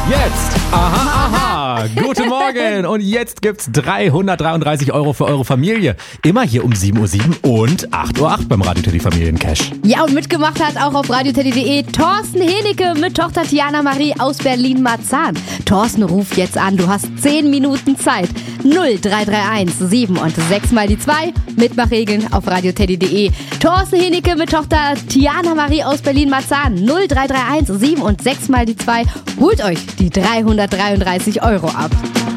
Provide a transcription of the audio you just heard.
Jetzt. Aha. Guten Morgen. Und jetzt gibt's 333 € für eure Familie. Immer hier um 7:07 Uhr und 8:08 Uhr beim Radio Teddy Familiencash. Ja, und mitgemacht hat auch auf radioteddy.de Thorsten Henecke mit Tochter Tiana Marie aus Berlin-Marzahn. Thorsten, ruf jetzt an. Du hast 10 Minuten Zeit. 0331 7 und 6 mal die 2. Mitmachregeln auf radioteddy.de. Thorsten Henecke mit Tochter Tiana Marie aus Berlin-Marzahn. 0331 7 und 6 mal die 2. Holt euch die 333 € ab.